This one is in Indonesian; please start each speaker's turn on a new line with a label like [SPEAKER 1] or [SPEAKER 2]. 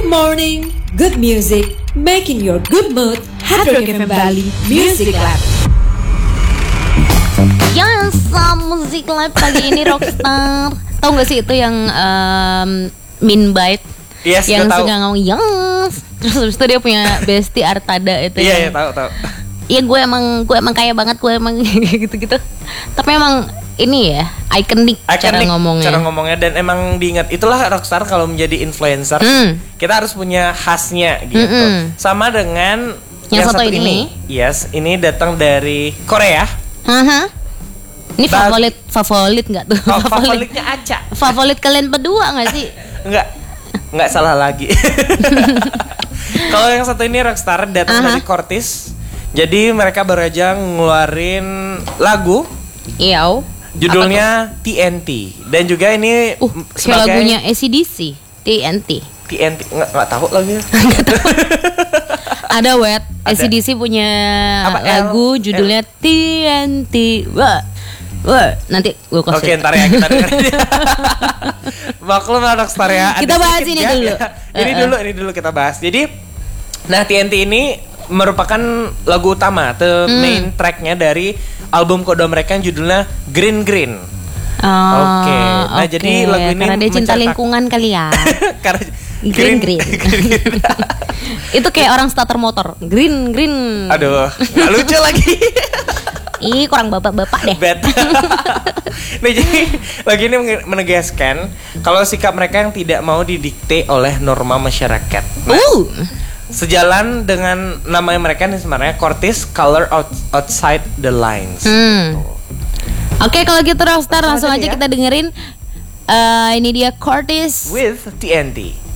[SPEAKER 1] morning, good music, making your good mood. Hard Rock FM Bali Music Lab.
[SPEAKER 2] Yes, Music Lab pagi ini Rockstar. Tahu nggak sih itu yang Min Bite?
[SPEAKER 3] Yes,
[SPEAKER 2] yang
[SPEAKER 3] suka
[SPEAKER 2] ngomong yes. Terus habis itu dia punya bestie Artada itu.
[SPEAKER 3] Iya, tahu.
[SPEAKER 2] Iya, gue emang kaya banget, gue emang gitu-gitu. Tapi emang ini ya, ikonik cara ngomongnya
[SPEAKER 3] dan emang diingat. Itulah Rockstar kalau menjadi influencer. Kita harus punya khasnya gitu. Sama dengan yang satu ini. Yes, ini datang dari Korea.
[SPEAKER 2] Ini favorit nggak tuh?
[SPEAKER 3] Favoritnya Aca.
[SPEAKER 2] Favorit kalian berdua nggak sih?
[SPEAKER 3] Enggak salah lagi. Kalau yang satu ini Rockstar datang dari Cortis. Jadi mereka baru aja ngeluarin lagu.
[SPEAKER 2] Iya.
[SPEAKER 3] Judulnya TNT. Dan juga ini
[SPEAKER 2] sebagai lagunya AC/DC. TNT
[SPEAKER 3] nggak tahu lagunya.
[SPEAKER 2] Ada wet. AC/DC punya lagu judulnya TNT. Wah, nanti gue kasih.
[SPEAKER 3] Oke, ntar ya kita dengerin. Maklum Rockstar ya.
[SPEAKER 2] Kita bahas ini dulu.
[SPEAKER 3] Ini dulu kita bahas. Jadi, nah TNT ini merupakan lagu utama, main tracknya dari album kedua mereka yang judulnya Green. Oke. Nah jadi lagu ini
[SPEAKER 2] karena dia cinta lingkungan kali ya.
[SPEAKER 3] Karena
[SPEAKER 2] Green. Itu kayak orang starter motor. Green.
[SPEAKER 3] Aduh, nggak lucu lagi.
[SPEAKER 2] Ih, kurang bapak-bapak deh.
[SPEAKER 3] Nah jadi lagu ini menegaskan kalau sikap mereka yang tidak mau didikte oleh norma masyarakat. Sejalan dengan nama mereka nih sebenarnya Cortis Color Outside the Lines. Oke, kalau gitu Rockstar langsung aja kita dengerin. Ini dia Cortis with TNT.